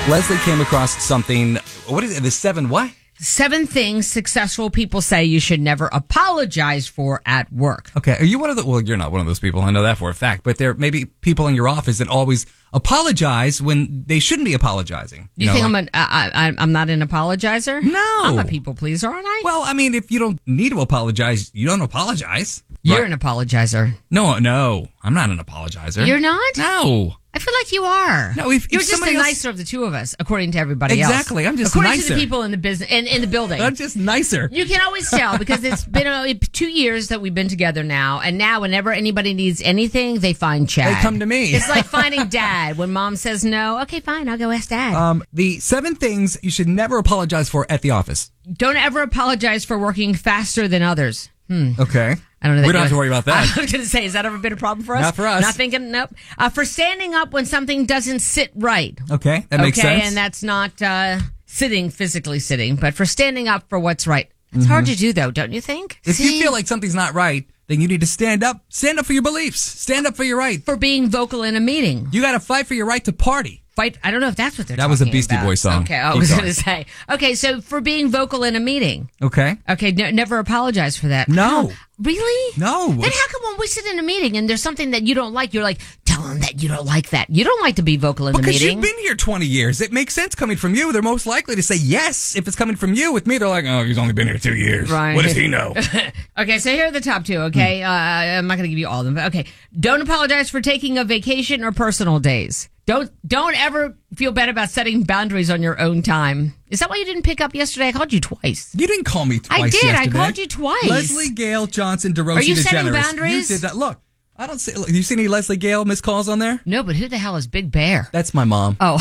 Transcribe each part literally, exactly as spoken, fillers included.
Leslie came across something. What is it? The seven what? Seven things successful people say you should never apologize for at work. Okay. Are you one of the, well, you're not one of those people. I know that for a fact, but there may be people in your office that always apologize when they shouldn't be apologizing. You, you know, think like, I'm an, I, I, I'm not an apologizer? No. I'm a people pleaser, aren't I? Well, I mean, if you don't need to apologize, you don't apologize. You're right? an apologizer. No, no. I'm not an apologizer. You're not? No. I feel like you are. No, if, You're if just the else... nicer of the two of us, according to everybody exactly. else. Exactly, I'm just according nicer. According to the people in the business in, in the building. I'm just nicer. You can always tell because it's been uh, two years that we've been together now, and now whenever anybody needs anything, they find Chad. They come to me. It's like finding Dad when Mom says no. Okay, fine, I'll go ask Dad. Um, the seven things you should never apologize for at the office. Don't ever apologize for working faster than others. Hmm. Okay. I don't know. We don't have to worry about that. I was going to say, has that ever been a problem for us? Not for us. Not thinking, nope. Uh, for standing up when something doesn't sit right. Okay, that makes okay, sense. Okay, and that's not uh, sitting, physically sitting, but for standing up for what's right. It's mm-hmm. hard to do, though, don't you think? If See? you feel like something's not right, then you need to stand up. Stand up for your beliefs. Stand up for your right. For being vocal in a meeting. You got to fight for your right to party. Fight. I don't know if that's what they're that talking was a Beastie about. Boys song. Okay, I was going to say. Okay, so for being vocal in a meeting. Okay. Okay, no, never apologize for that. No. Really? No. Then how come when we sit in a meeting and there's something that you don't like, you're like, tell them that you don't like that. You don't like to be vocal in because the meeting. Because you've been here twenty years. It makes sense coming from you. They're most likely to say yes if it's coming from you. With me, they're like, oh, he's only been here two years. Right. What does he know? Okay, so here are the top two, okay? Hmm. Uh, I'm not going to give you all of them, but okay. Don't apologize for taking a vacation or personal days. Don't don't ever feel bad about setting boundaries on your own time. Is that why you didn't pick up yesterday? I called you twice. You didn't call me twice I did. yesterday. I called you twice. Leslie Gale Johnson, DeRoche Are you DeGeneres. setting boundaries? You did that. Look, I don't see. Look, you see any Leslie Gale missed calls on there? No, but who the hell is Big Bear? That's my mom. Oh.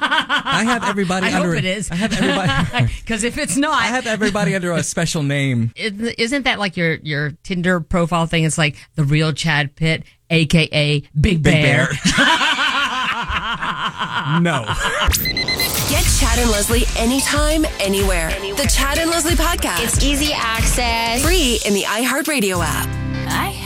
I have everybody I under. hope it is. I have everybody. Because if it's not, I have everybody under a special name. Isn't that like your your Tinder profile thing? It's like the real Chad Pitt, aka Big, Big Bear. Bear. No. Get Chad and Leslie anytime, anywhere. anywhere. The Chad and Leslie Podcast. It's easy access. Free in the iHeartRadio app. I